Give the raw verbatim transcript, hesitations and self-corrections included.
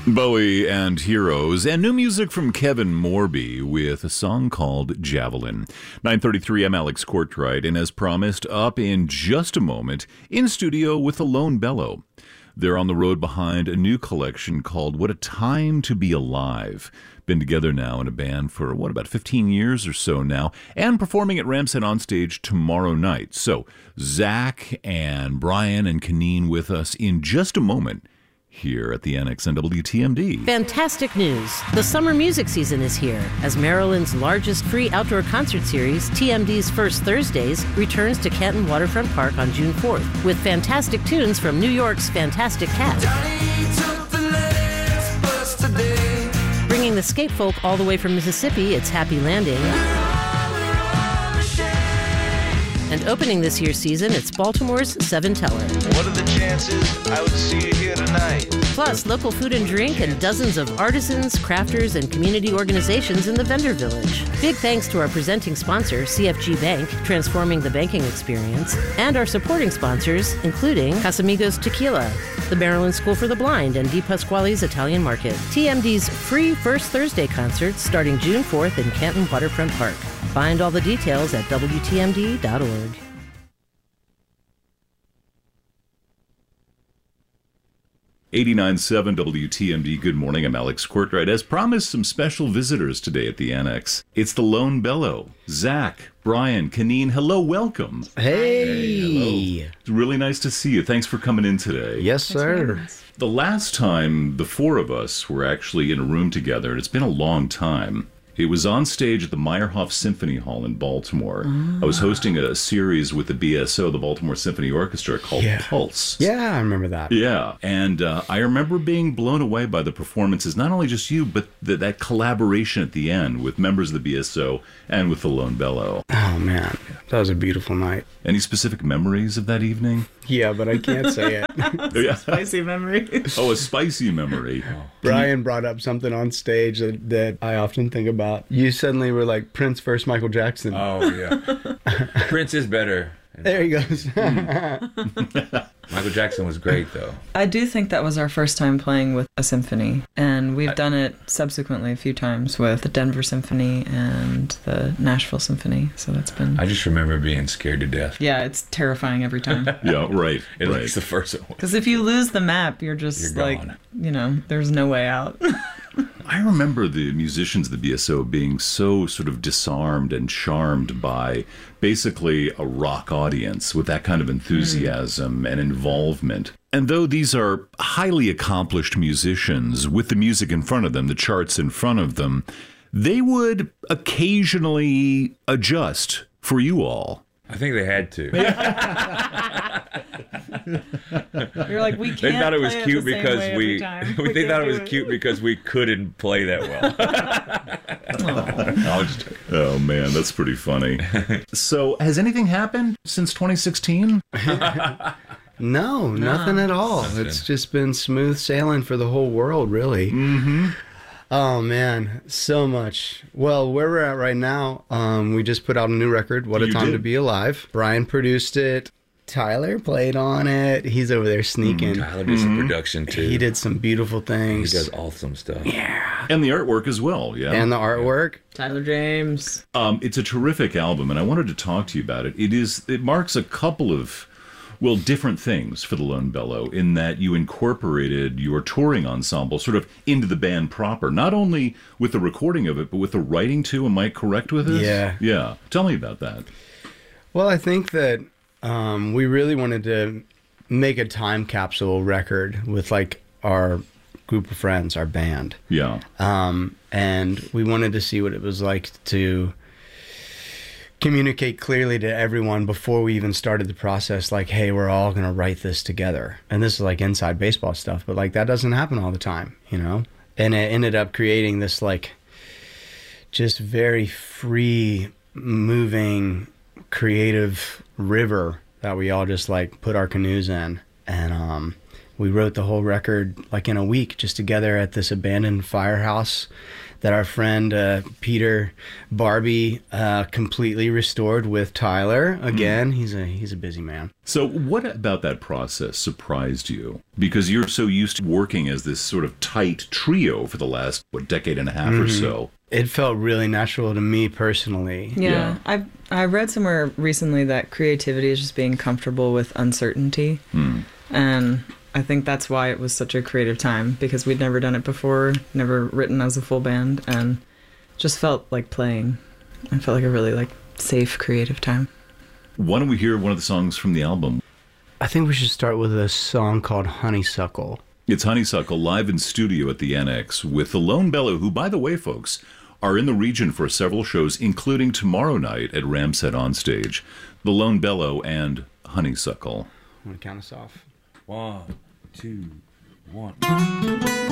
Bowie and Heroes, and new music from Kevin Morby with a song called Javelin. nine thirty-three, I'm Alex Courtright, and as promised, up in just a moment, in studio with the Lone Bellow. They're on the road behind a new collection called What a Time to Be Alive. Been together now in a band for, what, about fifteen years or so now, and performing at Ramset On Stage tomorrow night. So, Zach and Brian and Kaneen with us in just a moment here at the Annex on W T M D. Fantastic news. The summer music season is here as Maryland's largest free outdoor concert series, T M D's First Thursdays, returns to Canton Waterfront Park on June fourth with fantastic tunes from New York's Fantastic Cats. Bringing the skate folk all the way from Mississippi, it's Happy Landing. And opening this year's season, it's Baltimore's Seven Teller. What are the chances I would see you here tonight? Plus, local food and drink and dozens of artisans, crafters, and community organizations in the vendor village. Big thanks to our presenting sponsor, C F G Bank, transforming the banking experience, and our supporting sponsors, including Casamigos Tequila, the Maryland School for the Blind, and Di Pasquale's Italian Market. T M D's free First Thursday concerts starting June fourth in Canton Waterfront Park. Find all the details at W T M D dot org. eighty-nine point seven W T M D, good morning, I'm Alex Courtright. As promised, some special visitors today at the Annex. It's the Lone Bellow, Zach, Brian, Kaneen, hello, welcome. Hey! Hey, hello. It's really nice to see you. Thanks for coming in today. Yes, sir. The last time the four of us were actually in a room together, and it's been a long time, it was on stage at the Meyerhoff Symphony Hall in Baltimore. Oh. I was hosting a series with the B S O, the Baltimore Symphony Orchestra, called yeah. Pulse. Yeah, I remember that. Yeah, and uh, I remember being blown away by the performances, not only just you, but the, that collaboration at the end with members of the B S O and with the Lone Bellow. Oh, man, that was a beautiful night. Any specific memories of that evening? Yeah, but I can't say it. Yeah. Spicy memory. Oh, a spicy memory. Oh. Brian brought up something on stage that, that I often think about. You suddenly were like Prince versus Michael Jackson. Oh, yeah. Prince is better. There he goes. Michael Jackson was great, though. I do think that was our first time playing with a symphony, and we've I, done it subsequently a few times with the Denver Symphony and the Nashville Symphony, so that's been... I just remember being scared to death. Yeah, it's terrifying every time. Yeah, right. At right. least the first one. Because if you lose the map, you're just you're like, gone. You know, there's no way out. I remember the musicians of the B S O being so sort of disarmed and charmed by basically a rock audience with that kind of enthusiasm mm. and involvement. And though these are highly accomplished musicians with the music in front of them, the charts in front of them, they would occasionally adjust for you all. I think they had to. You're like, we can't. They thought it was play cute it the because same way we. every time. we they thought it was it. cute because we couldn't play that well. No, just... Oh man, that's pretty funny. So, has anything happened since twenty sixteen? No, nothing at all. Nothing. It's just been smooth sailing for the whole world, really. Mm-hmm. Oh, man, so much. Well, where we're at right now, um, we just put out a new record, What a You Time did. to Be Alive. Brian produced it. Tyler played on it. He's over there sneaking. Tyler did some production, too. He did some beautiful He things. does awesome stuff. Yeah. And the artwork as well, yeah. And the artwork. Tyler James. Um, it's a terrific album, and I wanted to talk to you about it. It is. It marks a couple of, well, different things for the Lone Bellow in that you incorporated your touring ensemble sort of into the band proper, not only with the recording of it, but with the writing too. Am I correct with this? Yeah. Yeah. Tell me about that. Well, I think that um, we really wanted to make a time capsule record with like our group of friends, our band. Yeah. Um, and we wanted to see what it was like to communicate clearly to everyone before we even started the process, like, hey, we're all going to write this together. And this is like inside baseball stuff, but like that doesn't happen all the time, you know? And it ended up creating this like just very free moving creative river that we all just like put our canoes in. And um we wrote the whole record like in a week, just together at this abandoned firehouse that our friend uh, Peter Barbie uh, completely restored with Tyler. Again, mm. he's a he's a busy man. So what about that process surprised you? Because you're so used to working as this sort of tight trio for the last, what, decade and a half mm-hmm. or so. It felt really natural to me personally. Yeah, yeah. I I read somewhere recently that creativity is just being comfortable with uncertainty. Mm. And I think that's why it was such a creative time, because we'd never done it before, never written as a full band, and just felt like playing. I felt like a really like safe, creative time. Why don't we hear one of the songs from the album? I think we should start with a song called Honeysuckle. It's Honeysuckle live in studio at the Annex with the Lone Bellow, who, by the way, folks, are in the region for several shows, including tomorrow night at Ramset Onstage. The Lone Bellow and Honeysuckle. I'm going to count us off. One, two, one.